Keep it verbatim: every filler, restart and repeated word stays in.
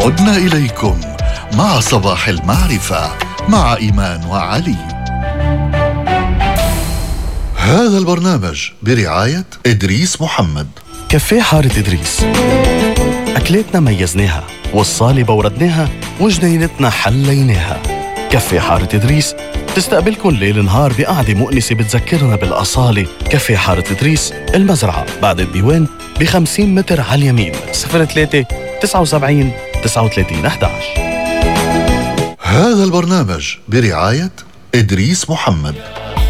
عدنا إليكم مع صباح المعرفة مع إيمان وعلي. هذا البرنامج برعاية إدريس محمد. كافيه حارة إدريس، أكلاتنا ميزناها والصالة بوردناها وجنينتنا حليناها. كافيه حارة إدريس تستقبلكن ليل نهار بقعدة مؤنسة بتذكرنا بالأصالة. كافيه حارة إدريس، المزرعة بعد الديوان بخمسين متر على اليمين. صفر ثلاثة تسعة وسبعين تسعة وثلاثين أحد عشر. هذا البرنامج برعاية إدريس محمد.